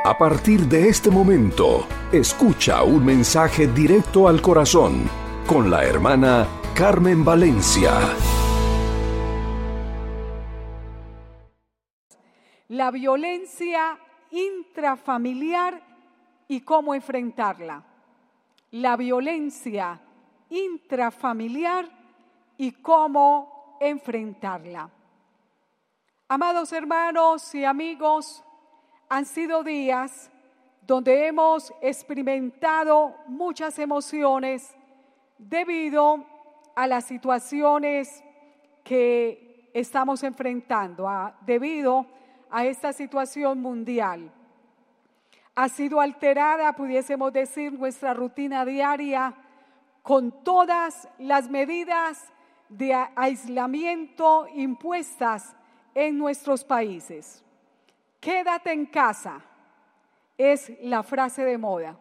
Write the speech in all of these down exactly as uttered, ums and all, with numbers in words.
A partir de este momento, escucha un mensaje directo al corazón con la hermana Carmen Valencia. La violencia intrafamiliar y cómo enfrentarla. La violencia intrafamiliar y cómo enfrentarla. Amados hermanos y amigos, han sido días donde hemos experimentado muchas emociones debido a las situaciones que estamos enfrentando, a, debido a esta situación mundial. Ha sido alterada, pudiésemos decir, nuestra rutina diaria con todas las medidas de aislamiento impuestas en nuestros países. Quédate en casa es la frase de moda.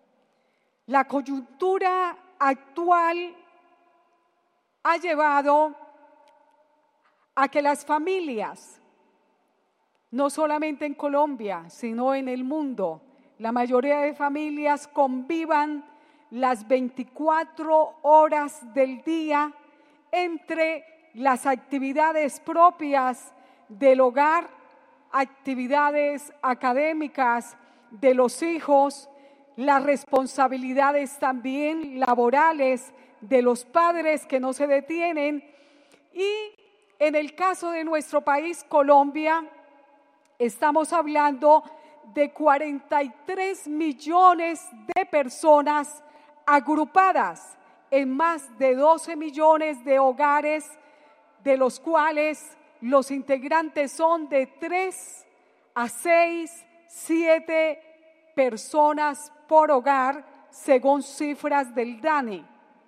La coyuntura actual ha llevado a que las familias, no solamente en Colombia, sino en el mundo, la mayoría de familias convivan las veinticuatro horas del día entre las actividades propias del hogar, actividades académicas de los hijos, las responsabilidades también laborales de los padres que no se detienen. Y en el caso de nuestro país, Colombia, estamos hablando de cuarenta y tres millones de personas agrupadas en más de doce millones de hogares, de los cuales los integrantes son de tres a seis, siete personas por hogar, según cifras del DANE.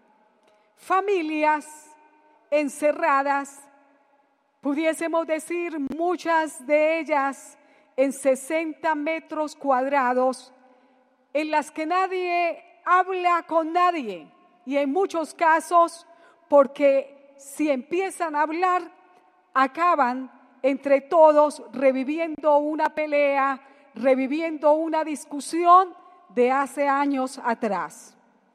Familias encerradas, pudiésemos decir muchas de ellas en sesenta metros cuadrados, en las que nadie habla con nadie, y en muchos casos, porque si empiezan a hablar, acaban entre todos reviviendo una pelea, reviviendo una discusión de hace años atrás.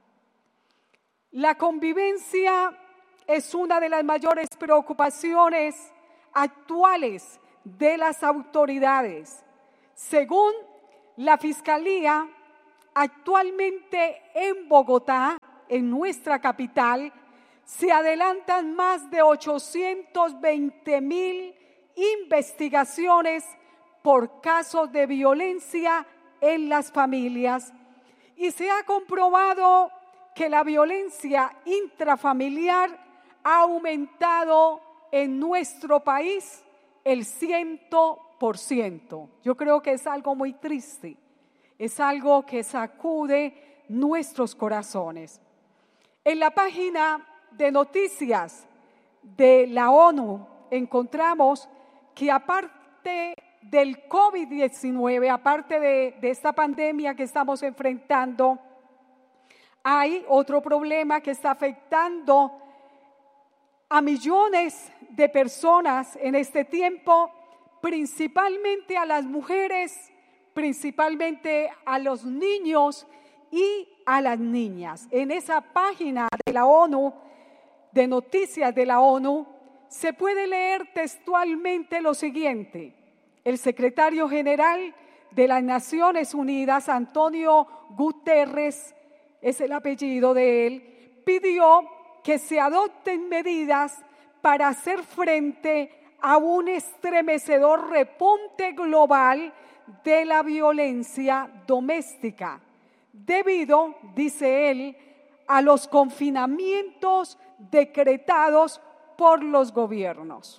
La convivencia es una de las mayores preocupaciones actuales de las autoridades. Según la Fiscalía, actualmente en Bogotá, en nuestra capital, se adelantan más de ochocientos veinte mil investigaciones por casos de violencia en las familias, y se ha comprobado que la violencia intrafamiliar ha aumentado en nuestro país el cien por ciento. Yo creo que es algo muy triste, es algo que sacude nuestros corazones. En la página de noticias de la ONU encontramos que aparte del COVID diecinueve, aparte de, de esta pandemia que estamos enfrentando, hay otro problema que está afectando a millones de personas en este tiempo, principalmente a las mujeres, principalmente a los niños y a las niñas. En esa página de la ONU, de noticias de la ONU, se puede leer textualmente lo siguiente: el secretario general de las Naciones Unidas, Antonio Guterres, es el apellido de él, pidió que se adopten medidas para hacer frente a un estremecedor repunte global de la violencia doméstica, debido, dice él, a los confinamientos decretados por los gobiernos.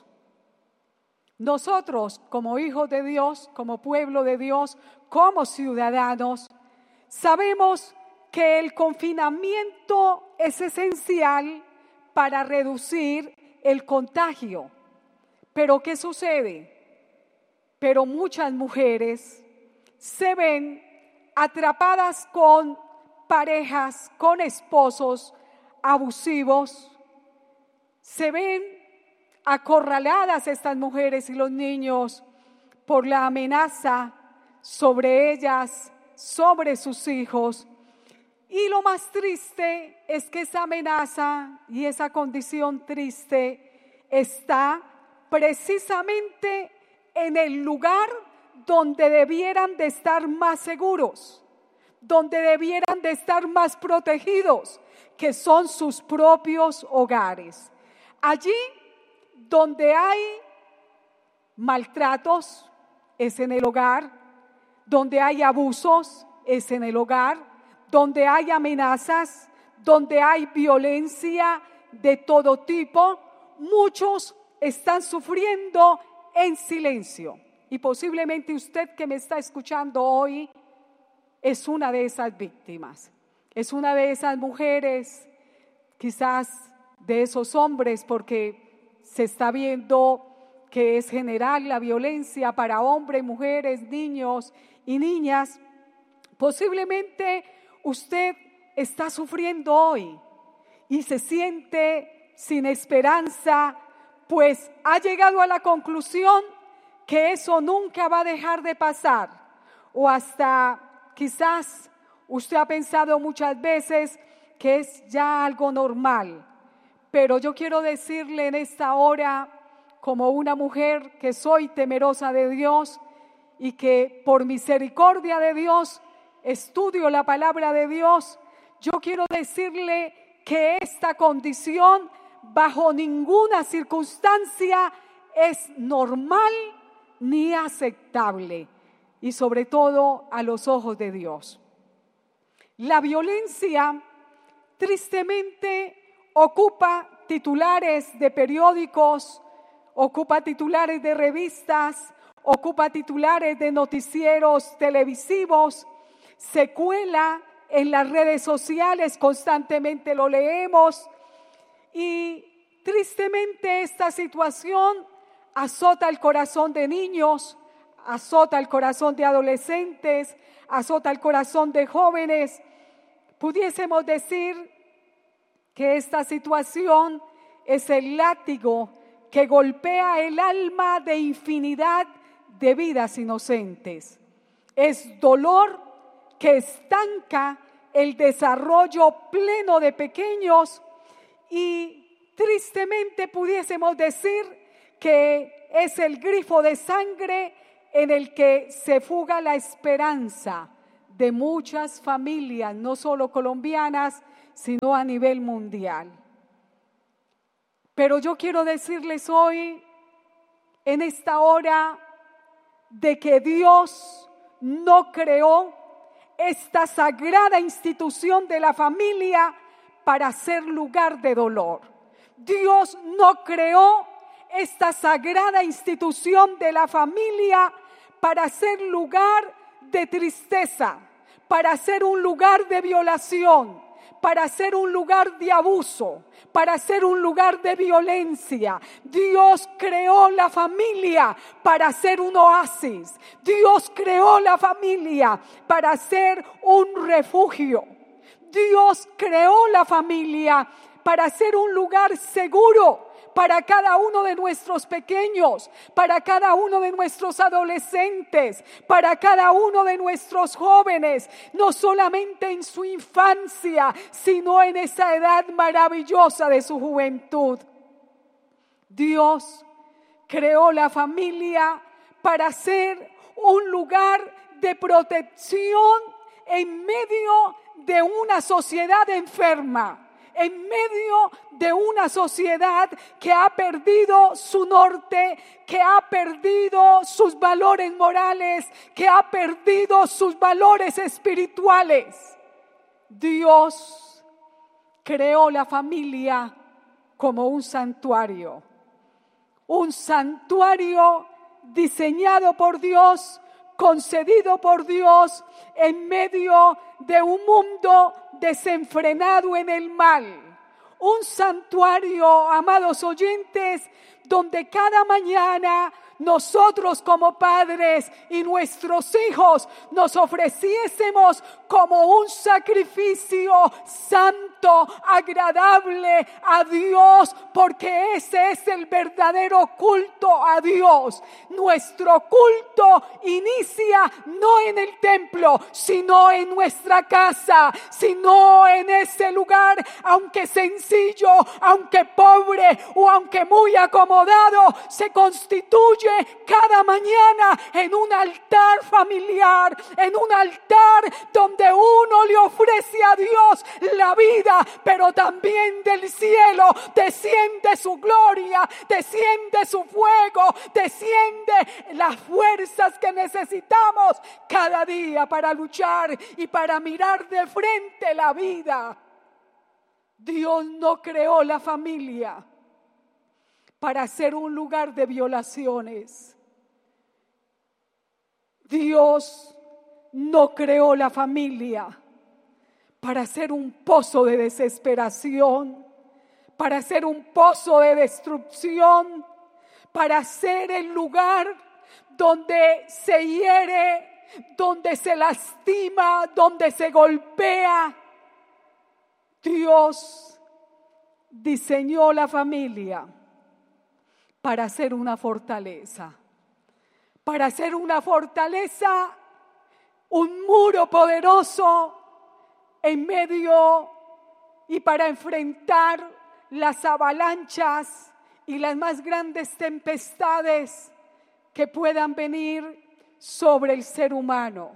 Nosotros, como hijos de Dios, como pueblo de Dios, como ciudadanos, sabemos que el confinamiento es esencial para reducir el contagio. Pero ¿qué sucede? Pero muchas mujeres se ven atrapadas con parejas, con esposos abusivos, se ven acorraladas estas mujeres y los niños por la amenaza sobre ellas, sobre sus hijos. Y lo más triste es que esa amenaza y esa condición triste está precisamente en el lugar donde debieran de estar más seguros, donde debieran de estar más protegidos, que son sus propios hogares. Allí donde hay maltratos, es en el hogar, donde hay abusos, es en el hogar, donde hay amenazas, donde hay violencia de todo tipo, muchos están sufriendo en silencio. Y posiblemente usted que me está escuchando hoy es una de esas víctimas, es una de esas mujeres, quizás de esos hombres, porque se está viendo que es general la violencia para hombres, mujeres, niños y niñas. Posiblemente usted está sufriendo hoy y se siente sin esperanza, pues ha llegado a la conclusión que eso nunca va a dejar de pasar, o hasta quizás usted ha pensado muchas veces que es ya algo normal. Pero yo quiero decirle en esta hora, como una mujer que soy temerosa de Dios y que por misericordia de Dios estudio la palabra de Dios, yo quiero decirle que esta condición bajo ninguna circunstancia es normal ni aceptable, y sobre todo a los ojos de Dios. La violencia tristemente ocupa titulares de periódicos, ocupa titulares de revistas, ocupa titulares de noticieros televisivos, se cuela en las redes sociales, constantemente lo leemos, y tristemente esta situación azota el corazón de niños, azota el corazón de adolescentes, azota el corazón de jóvenes. Pudiésemos decir que esta situación es el látigo que golpea el alma de infinidad de vidas inocentes. Es dolor que estanca el desarrollo pleno de pequeños y tristemente pudiésemos decir que es el grifo de sangre en el que se fuga la esperanza de muchas familias, no solo colombianas, sino a nivel mundial. Pero yo quiero decirles hoy, en esta hora, de que Dios no creó esta sagrada institución de la familia para ser lugar de dolor. Dios no creó esta sagrada institución de la familia para ser lugar de tristeza, para ser un lugar de violación, para ser un lugar de abuso, para ser un lugar de violencia. Dios creó la familia para ser un oasis. Dios creó la familia para ser un refugio. Dios creó la familia para ser un lugar seguro para cada uno de nuestros pequeños, para cada uno de nuestros adolescentes, para cada uno de nuestros jóvenes, no solamente en su infancia, sino en esa edad maravillosa de su juventud. Dios creó la familia para ser un lugar de protección en medio de una sociedad enferma, en medio de una sociedad que ha perdido su norte, que ha perdido sus valores morales, que ha perdido sus valores espirituales. Dios creó la familia como un santuario, un santuario diseñado por Dios, concedido por Dios en medio de un mundo desenfrenado en el mal. Un santuario, amados oyentes, donde cada mañana nosotros como padres y nuestros hijos nos ofreciésemos como un sacrificio santo, agradable a Dios, porque ese es el verdadero culto a Dios. Nuestro culto inicia no en el templo, sino en nuestra casa, sino en ese lugar, aunque sencillo, aunque pobre o aunque muy acomodado, se constituye cada mañana en un altar familiar, en un altar donde uno le ofrece a Dios la vida, pero también del cielo desciende su gloria, desciende su fuego, desciende las fuerzas que necesitamos cada día para luchar y para mirar de frente la vida. Dios no creó la familia para ser un lugar de violaciones. Dios no creó la familia para ser un pozo de desesperación, para ser un pozo de destrucción, para ser el lugar donde se hiere, donde se lastima, donde se golpea. Dios diseñó la familia para ser una fortaleza, para ser una fortaleza, un muro poderoso en medio y para enfrentar las avalanchas y las más grandes tempestades que puedan venir sobre el ser humano.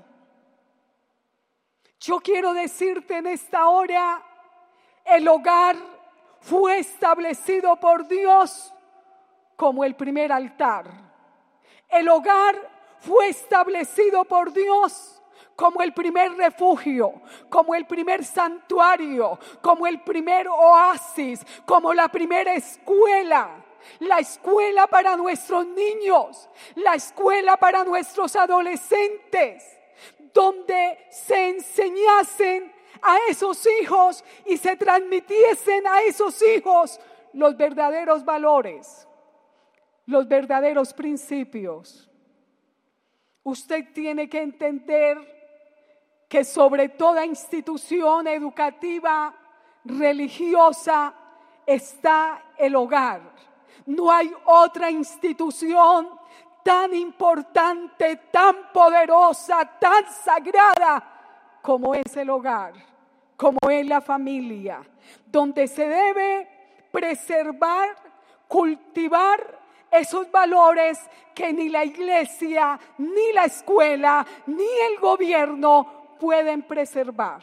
Yo quiero decirte en esta hora, el hogar fue establecido por Dios como el primer altar. El hogar fue establecido por Dios como el primer refugio, como el primer santuario, como el primer oasis, como la primera escuela. La escuela para nuestros niños, la escuela para nuestros adolescentes, donde se enseñasen a esos hijos y se transmitiesen a esos hijos los verdaderos valores, los verdaderos principios. Usted tiene que entender que sobre toda institución educativa, religiosa, está el hogar. No hay otra institución tan importante, tan poderosa, tan sagrada como es el hogar, como es la familia, donde se debe preservar, cultivar esos valores que ni la iglesia, ni la escuela, ni el gobierno pueden preservar.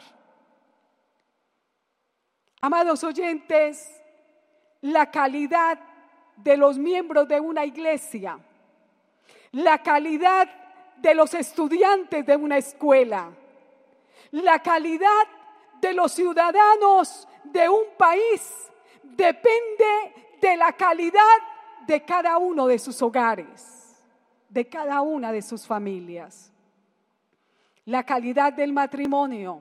Amados oyentes, la calidad de los miembros de una iglesia, la calidad de los estudiantes de una escuela, la calidad de los ciudadanos de un país depende de la calidad de cada uno de sus hogares, de cada una de sus familias. La calidad del matrimonio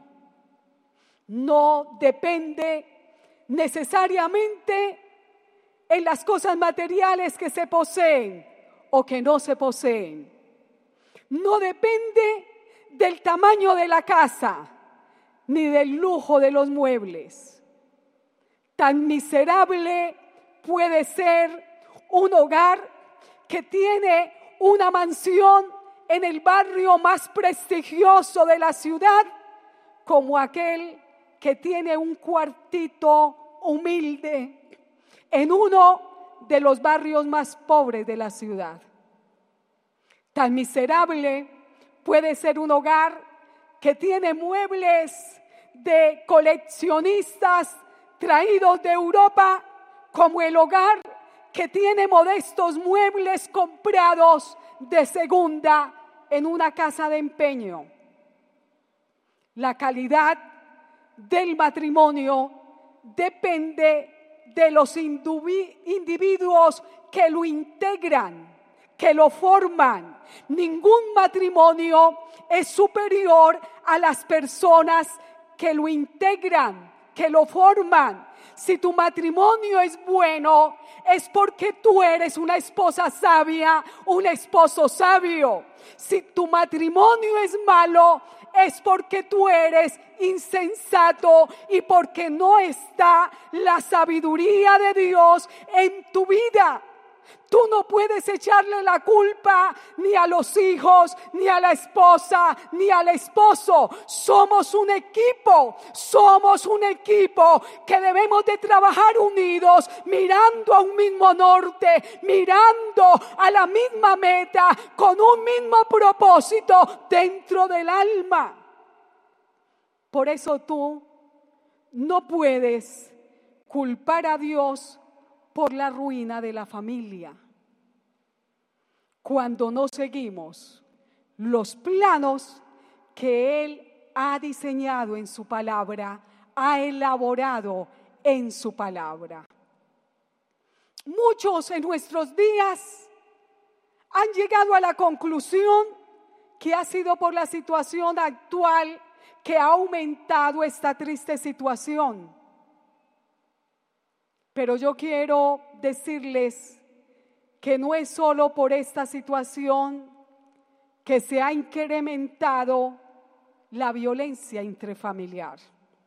no depende necesariamente en las cosas materiales que se poseen o que no se poseen. No depende del tamaño de la casa ni del lujo de los muebles. Tan miserable puede ser un hogar que tiene una mansión en el barrio más prestigioso de la ciudad, como aquel que tiene un cuartito humilde en uno de los barrios más pobres de la ciudad. Tan miserable puede ser un hogar que tiene muebles de coleccionistas traídos de Europa, como el hogar que tiene modestos muebles comprados de segunda en una casa de empeño. La calidad del matrimonio depende de los individuos que lo integran, que lo forman. Ningún matrimonio es superior a las personas que lo integran, que lo forman. Si tu matrimonio es bueno, es porque tú eres una esposa sabia, un esposo sabio. Si tu matrimonio es malo, es porque tú eres insensato y porque no está la sabiduría de Dios en tu vida. Tú no puedes echarle la culpa ni a los hijos, ni a la esposa, ni al esposo. Somos un equipo, somos un equipo que debemos de trabajar unidos, mirando a un mismo norte, mirando a la misma meta, con un mismo propósito dentro del alma. Por eso tú no puedes culpar a Dios por la ruina de la familia, cuando no seguimos los planos que Él ha diseñado en su palabra, ha elaborado en su palabra. Muchos en nuestros días han llegado a la conclusión que ha sido por la situación actual que ha aumentado esta triste situación. Pero yo quiero decirles que no es solo por esta situación que se ha incrementado la violencia intrafamiliar.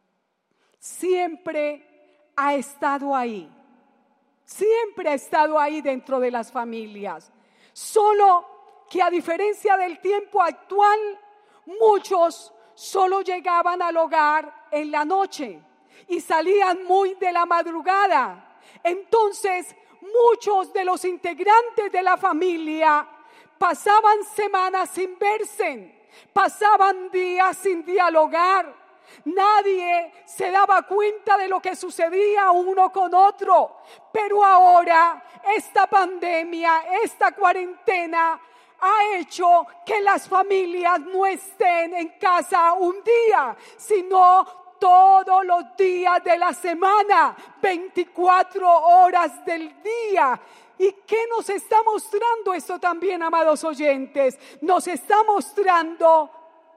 Siempre ha estado ahí, siempre ha estado ahí dentro de las familias. Solo que a diferencia del tiempo actual, muchos solo llegaban al hogar en la noche y salían muy de la madrugada. Entonces, muchos de los integrantes de la familia pasaban semanas sin verse, pasaban días sin dialogar. Nadie se daba cuenta de lo que sucedía uno con otro. Pero ahora, esta pandemia, esta cuarentena, ha hecho que las familias no estén en casa un día, sino todos los días de la semana, veinticuatro horas del día. ¿Y qué nos está mostrando esto también, amados oyentes? Nos está mostrando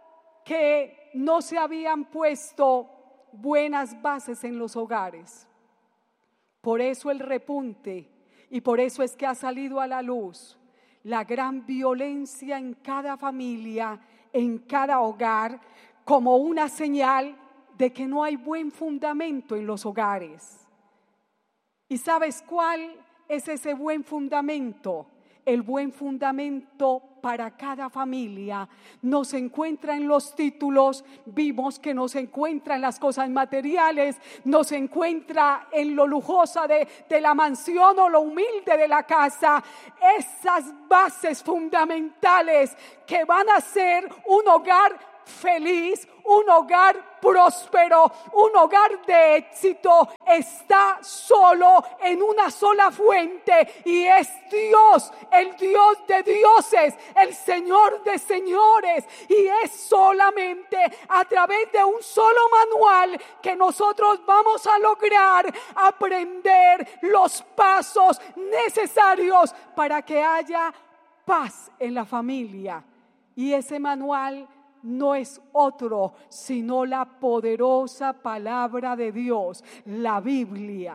que no se habían puesto buenas bases en los hogares. Por eso el repunte, y por eso es que ha salido a la luz la gran violencia en cada familia, en cada hogar, como una señal de que no hay buen fundamento en los hogares. ¿Y sabes cuál es ese buen fundamento? El buen fundamento para cada familia no se encuentra en los títulos, vimos que no se encuentra en las cosas materiales, no se encuentra en lo lujosa de, de la mansión o lo humilde de la casa. Esas bases fundamentales que van a ser un hogar feliz, un hogar próspero, un hogar de éxito, está solo en una sola fuente, y es Dios, el Dios de dioses, el Señor de señores. Y es solamente a través de un solo manual que nosotros vamos a lograr aprender los pasos necesarios para que haya paz en la familia. Y ese manual no es otro sino la poderosa palabra de Dios, la Biblia.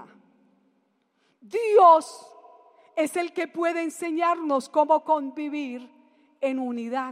Dios es el que puede enseñarnos cómo convivir en unidad.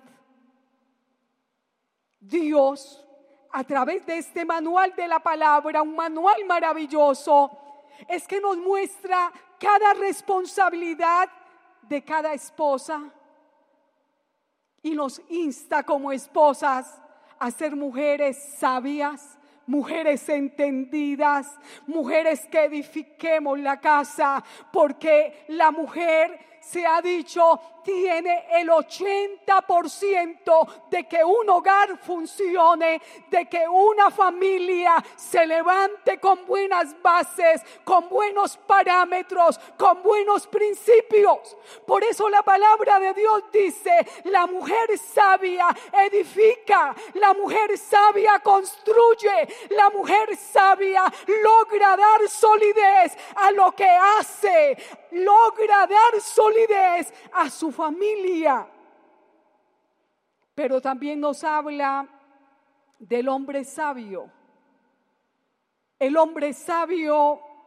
Dios, a través de este manual de la palabra, un manual maravilloso, es que nos muestra cada responsabilidad de cada esposa. Y nos insta como esposas a ser mujeres sabias, mujeres entendidas, mujeres que edifiquemos la casa, porque la mujer, se ha dicho, tiene el ochenta por ciento de que un hogar funcione, de que una familia se levante con buenas bases, con buenos parámetros, con buenos principios. Por eso la palabra de Dios dice: la mujer sabia edifica, la mujer sabia construye, la mujer sabia logra dar solidez a lo que hace, logra dar solidez a su familia. Pero también nos habla del hombre sabio. El hombre sabio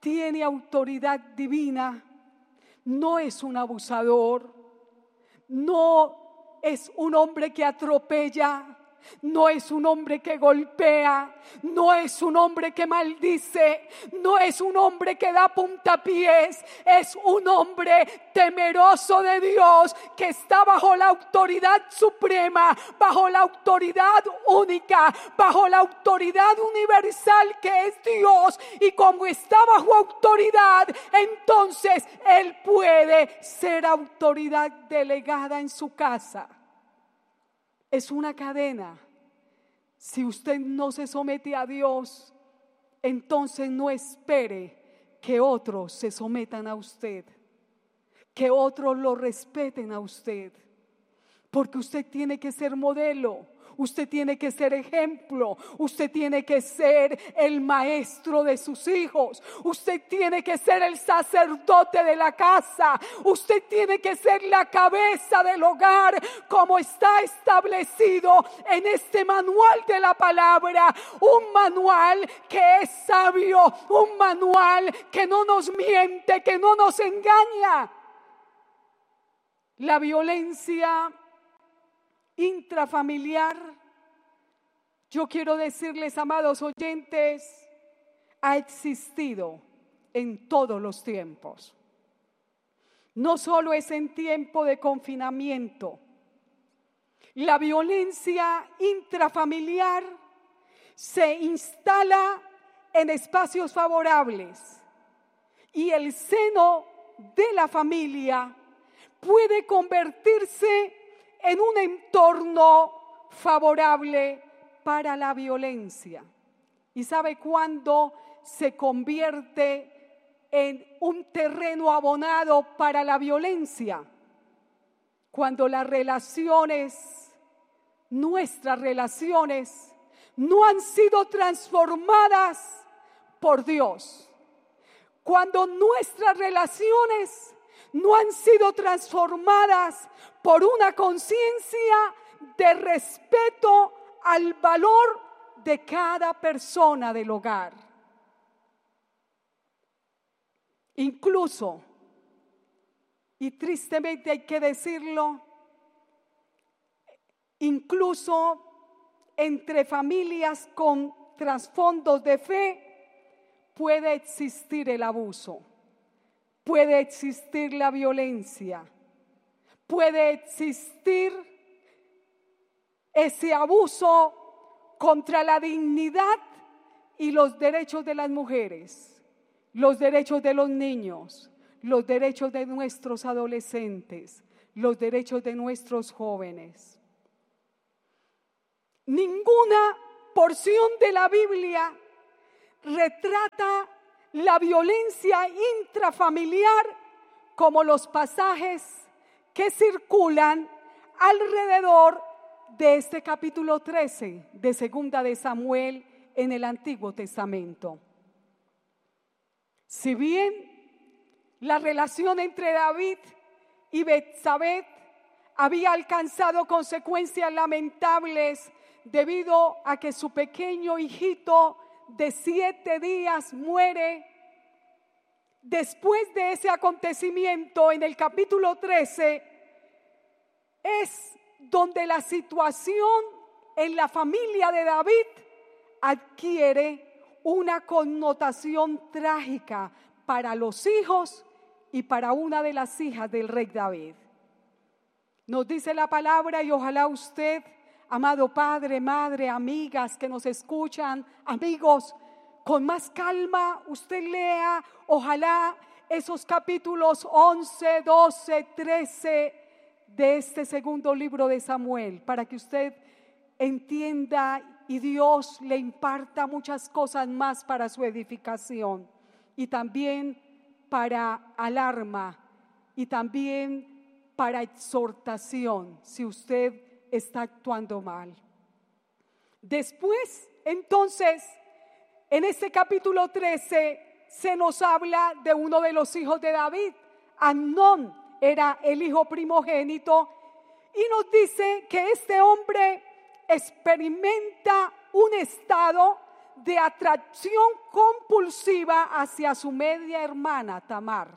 tiene autoridad divina, no es un abusador, no es un hombre que atropella, no es un hombre que golpea, no es un hombre que maldice, no es un hombre que da puntapiés, es un hombre temeroso de Dios que está bajo la autoridad suprema, bajo la autoridad única, bajo la autoridad universal que es Dios, y como está bajo autoridad, entonces Él puede ser autoridad delegada en su casa. Es una cadena. Si usted no se somete a Dios, entonces no espere que otros se sometan a usted, que otros lo respeten a usted, porque usted tiene que ser modelo. Usted tiene que ser ejemplo, usted tiene que ser el maestro de sus hijos, usted tiene que ser el sacerdote de la casa, usted tiene que ser la cabeza del hogar, como está establecido en este manual de la palabra, un manual que es sabio, un manual que no nos miente, que no nos engaña. La violencia intrafamiliar, yo quiero decirles, amados oyentes, ha existido en todos los tiempos. No solo es en tiempo de confinamiento. La violencia intrafamiliar se instala en espacios favorables y el seno de la familia puede convertirse en un entorno favorable para la violencia. ¿Y sabe cuándo se convierte en un terreno abonado para la violencia? Cuando las relaciones, nuestras relaciones, no han sido transformadas por Dios. Cuando nuestras relaciones no han sido transformadas por una conciencia de respeto al valor de cada persona del hogar. Incluso, y tristemente hay que decirlo, incluso entre familias con trasfondos de fe puede existir el abuso. Puede existir la violencia, puede existir ese abuso contra la dignidad y los derechos de las mujeres, los derechos de los niños, los derechos de nuestros adolescentes, los derechos de nuestros jóvenes. Ninguna porción de la Biblia retrata la violencia intrafamiliar como los pasajes que circulan alrededor de este capítulo trece de Segunda de Samuel en el Antiguo Testamento. Si bien la relación entre David y Betsabé había alcanzado consecuencias lamentables debido a que su pequeño hijito de siete días muere. Después de ese acontecimiento, en el capítulo trece, es donde la situación en la familia de David adquiere una connotación trágica para los hijos y para una de las hijas del rey David. Nos dice la palabra, y ojalá usted, amado padre, madre, amigas que nos escuchan, amigos, con más calma usted lea, ojalá, esos capítulos once, doce, trece de este segundo libro de Samuel, para que usted entienda y Dios le imparta muchas cosas más para su edificación y también para alarma y también para exhortación si usted está actuando mal. Después, entonces, en este capítulo trece se nos habla de uno de los hijos de David. Amnón era el hijo primogénito y nos dice que este hombre experimenta un estado de atracción compulsiva hacia su media hermana Tamar.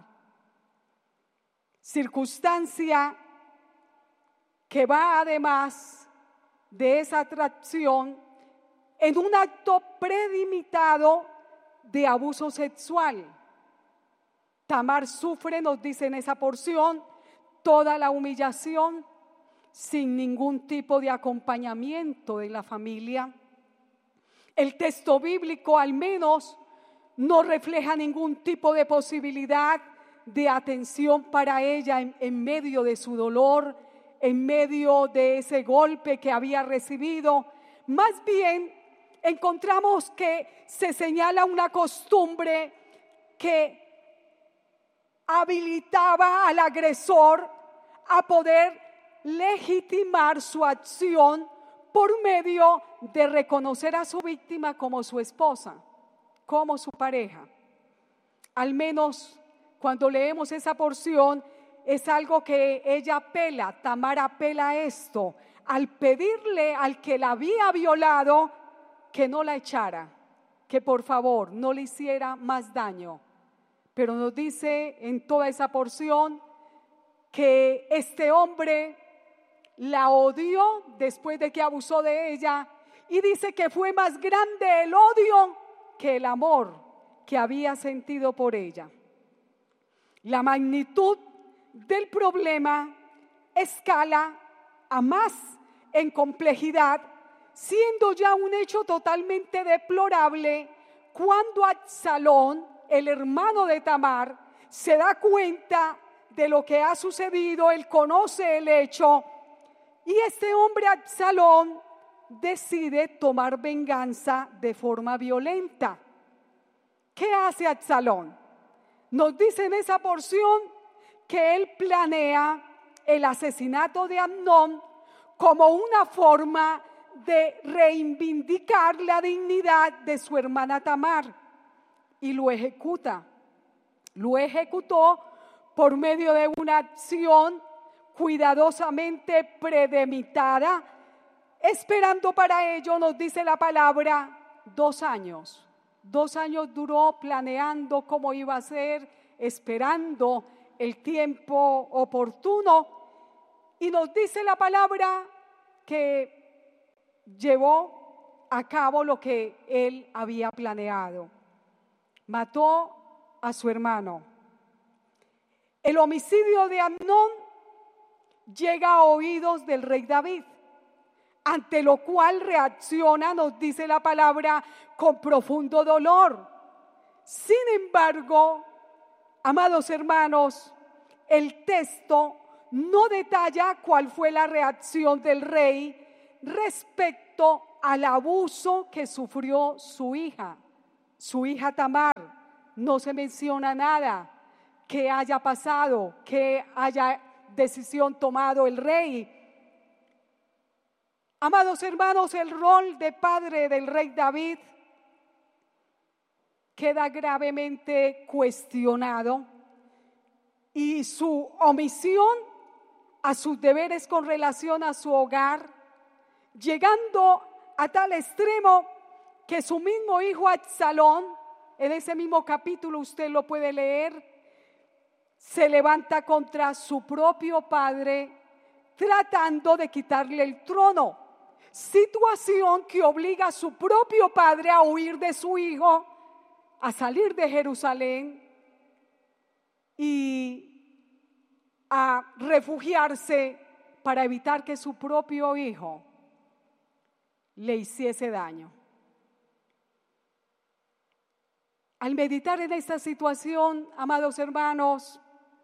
Circunstancia que va además de esa atracción en un acto premeditado de abuso sexual. Tamar sufre, nos dice en esa porción, toda la humillación sin ningún tipo de acompañamiento de la familia. El texto bíblico al menos no refleja ningún tipo de posibilidad de atención para ella en, en medio de su dolor, en medio de ese golpe que había recibido. Más bien encontramos que se señala una costumbre que habilitaba al agresor a poder legitimar su acción por medio de reconocer a su víctima como su esposa, como su pareja. Al menos cuando leemos esa porción es algo que ella apela, Tamar apela a esto, al pedirle al que la había violado que no la echara, que por favor no le hiciera más daño. Pero nos dice en toda esa porción que este hombre la odió después de que abusó de ella, y dice que fue más grande el odio que el amor que había sentido por ella. La magnitud del problema escala a más en complejidad, siendo ya un hecho totalmente deplorable cuando Absalón, el hermano de Tamar, se da cuenta de lo que ha sucedido. Él conoce el hecho y este hombre Absalón decide tomar venganza de forma violenta. ¿Qué hace Absalón? Nos dice en esa porción que él planea el asesinato de Amnón como una forma de reivindicar la dignidad de su hermana Tamar, y lo ejecuta. Lo ejecutó por medio de una acción cuidadosamente premeditada, esperando para ello, nos dice la palabra, dos años. Dos años duró planeando cómo iba a ser, esperando el tiempo oportuno, y nos dice la palabra que llevó a cabo lo que él había planeado. Mató a su hermano. El homicidio de Amnón llega a oídos del rey David, ante lo cual reacciona, nos dice la palabra, con profundo dolor. Sin embargo, amados hermanos, el texto no detalla cuál fue la reacción del rey respecto al abuso que sufrió su hija, su hija Tamar. No se menciona nada que haya pasado, que haya decisión tomado el rey. Amados hermanos, el rol de padre del rey David queda gravemente cuestionado, y su omisión a sus deberes con relación a su hogar, llegando a tal extremo que su mismo hijo Absalón, en ese mismo capítulo usted lo puede leer, se levanta contra su propio padre tratando de quitarle el trono, situación que obliga a su propio padre a huir de su hijo, a salir de Jerusalén y a refugiarse para evitar que su propio hijo le hiciese daño. Al meditar en esta situación, amados hermanos,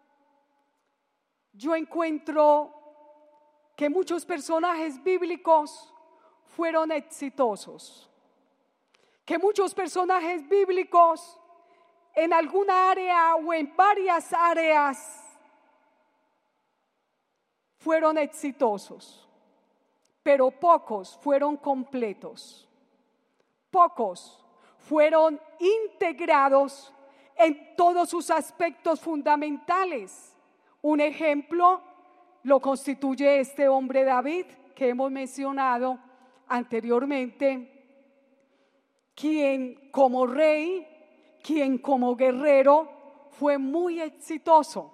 yo encuentro que muchos personajes bíblicos fueron exitosos, que muchos personajes bíblicos en alguna área o en varias áreas fueron exitosos, pero pocos fueron completos, pocos fueron integrados en todos sus aspectos fundamentales. Un ejemplo lo constituye este hombre David que hemos mencionado anteriormente. quien como rey, quien como guerrero fue muy exitoso.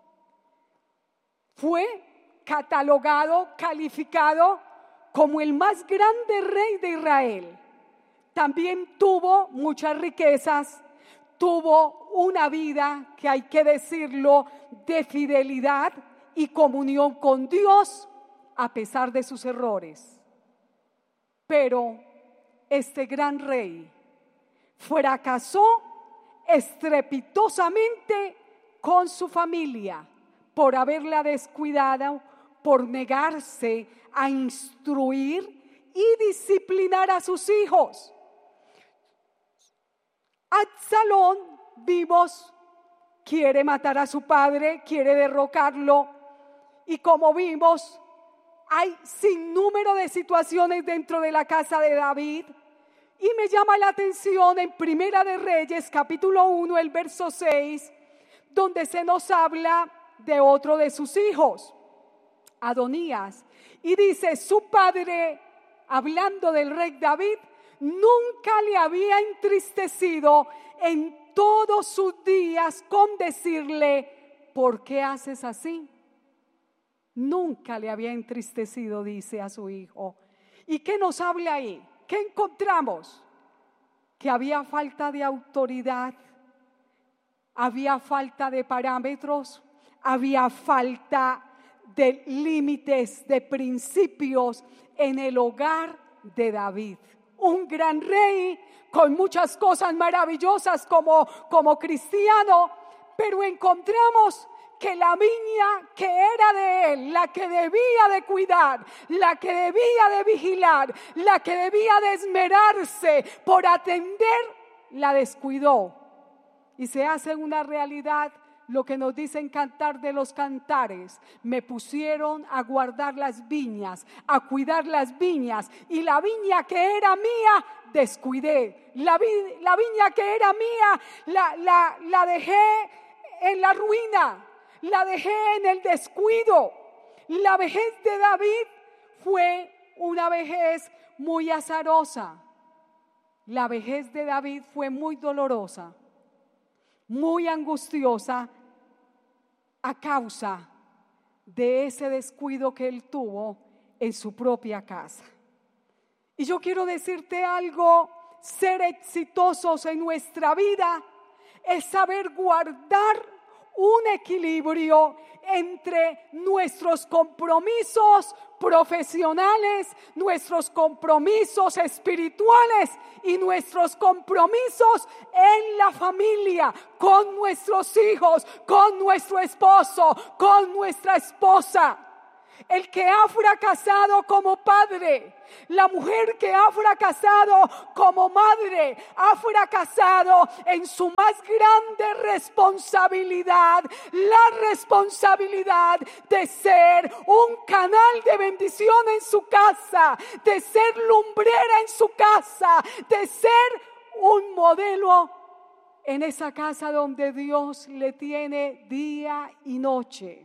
Fue catalogado, calificado como el más grande rey de Israel. También tuvo muchas riquezas, tuvo una vida, que hay que decirlo, de fidelidad y comunión con Dios a pesar de sus errores. Pero este gran rey fracasó estrepitosamente con su familia por haberla descuidado, por negarse a instruir y disciplinar a sus hijos. Absalón, vimos, quiere matar a su padre, quiere derrocarlo, y como vimos, hay sin número de situaciones dentro de la casa de David. Y me llama la atención en Primera de Reyes, capítulo uno, el verso seis, donde se nos habla de otro de sus hijos, Adonías. Y dice, su padre, hablando del rey David, nunca le había entristecido en todos sus días con decirle, ¿por qué haces así? Nunca le había entristecido, dice a su hijo. ¿Y qué nos habla ahí? ¿Qué encontramos? Que había falta de autoridad, había falta de parámetros, había falta de límites, de principios en el hogar de David. Un gran rey con muchas cosas maravillosas como, como cristiano, pero encontramos que la viña que era de él, la que debía de cuidar, la que debía de vigilar, la que debía de esmerarse por atender, la descuidó. Y se hace una realidad lo que nos dice en Cantar de los Cantares: me pusieron a guardar las viñas, a cuidar las viñas, y la viña que era mía descuidé. La, vi, la viña que era mía la, la, la dejé en la ruina, la dejé en el descuido. La vejez de David fue una vejez muy azarosa. La vejez de David fue muy dolorosa, muy angustiosa, a causa de ese descuido que él tuvo en su propia casa. Y yo quiero decirte algo: ser exitosos en nuestra vida es saber guardar un equilibrio entre nuestros compromisos profesionales, nuestros compromisos espirituales y nuestros compromisos en la familia, con nuestros hijos, con nuestro esposo, con nuestra esposa. El que ha fracasado como padre, la mujer que ha fracasado como madre, ha fracasado en su más grande responsabilidad, la responsabilidad de ser un canal de bendición en su casa, de ser lumbrera en su casa, de ser un modelo en esa casa donde Dios le tiene día y noche.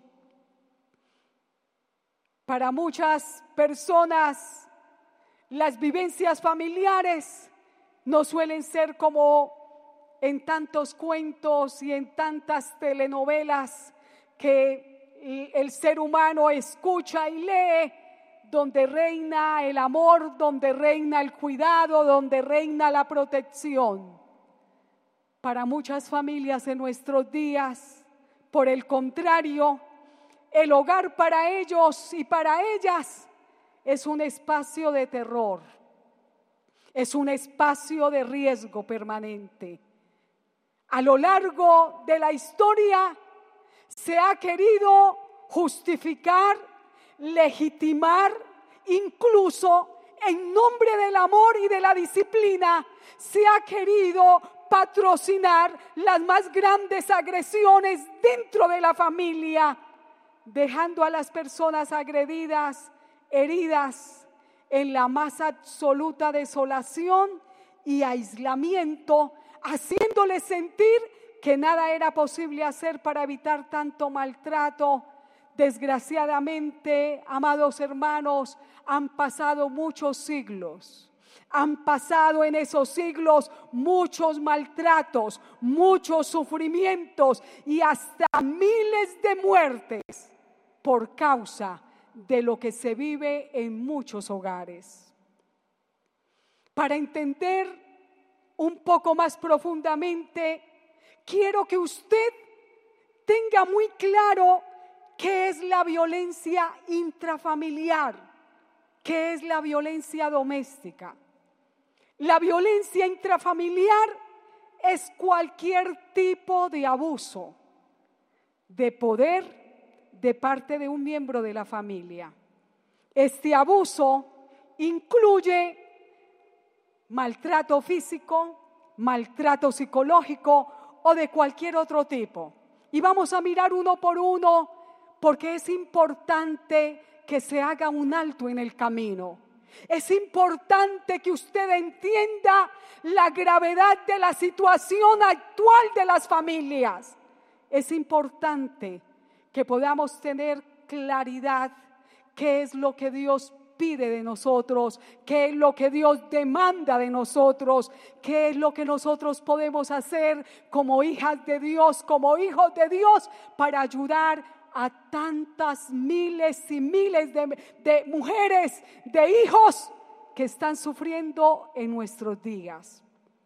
Para muchas personas, las vivencias familiares no suelen ser como en tantos cuentos y en tantas telenovelas que el ser humano escucha y lee, donde reina el amor, donde reina el cuidado, donde reina la protección. Para muchas familias en nuestros días, por el contrario, el hogar para ellos y para ellas es un espacio de terror, es un espacio de riesgo permanente. A lo largo de la historia se ha querido justificar, legitimar, incluso en nombre del amor y de la disciplina, se ha querido patrocinar las más grandes agresiones dentro de la familia, dejando a las personas agredidas, heridas, en la más absoluta desolación y aislamiento, haciéndoles sentir que nada era posible hacer para evitar tanto maltrato. Desgraciadamente, amados hermanos, han pasado muchos siglos Han pasado en esos siglos muchos maltratos, muchos sufrimientos y hasta miles de muertes por causa de lo que se vive en muchos hogares. Para entender un poco más profundamente, quiero que usted tenga muy claro qué es la violencia intrafamiliar, qué es la violencia doméstica. La violencia intrafamiliar es cualquier tipo de abuso de poder de parte de un miembro de la familia. Este abuso incluye maltrato físico, maltrato psicológico o de cualquier otro tipo. Y vamos a mirar uno por uno porque es importante que se haga un alto en el camino. Es importante que usted entienda la gravedad de la situación actual de las familias. Es importante que podamos tener claridad qué es lo que Dios pide de nosotros, qué es lo que Dios demanda de nosotros, qué es lo que nosotros podemos hacer como hijas de Dios, como hijos de Dios, para ayudar a tantas miles y miles de, de mujeres, de hijos que están sufriendo en nuestros días.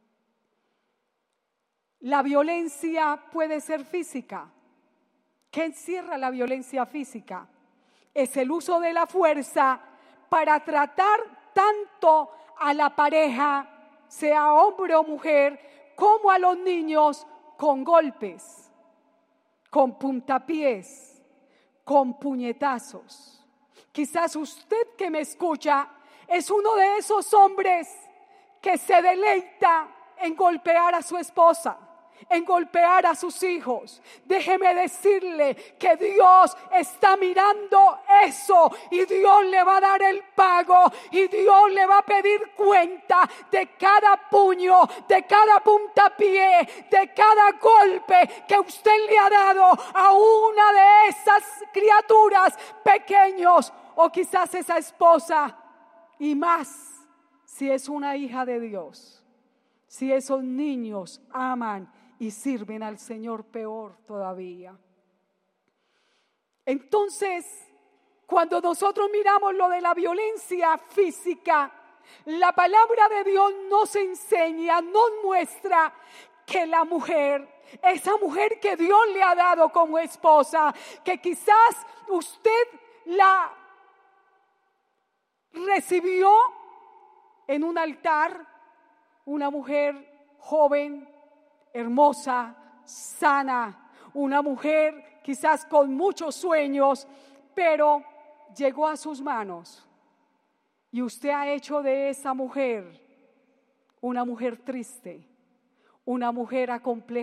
La violencia puede ser física. ¿Qué encierra la violencia física? Es el uso de la fuerza para tratar tanto a la pareja, sea hombre o mujer, como a los niños, con golpes, con puntapiés, con puñetazos. Quizás usted que me escucha es uno de esos hombres que se deleita en golpear a su esposa, en golpear a sus hijos. Déjeme decirle que Dios está mirando eso y Dios le va a dar el pago y Dios le va a pedir cuenta de cada puño, de cada puntapié, de cada golpe que usted le ha dado a una de esas criaturas pequeños o quizás esa esposa, y más si es una hija de Dios, si esos niños aman y sirven al Señor, peor todavía. Entonces, cuando nosotros miramos lo de la violencia física, la palabra de Dios nos enseña, nos muestra que la mujer, esa mujer que Dios le ha dado como esposa, que quizás usted la recibió en un altar, una mujer joven, hermosa, sana, una mujer quizás con muchos sueños, pero llegó a sus manos y usted ha hecho de esa mujer una mujer triste, una mujer acomplejada,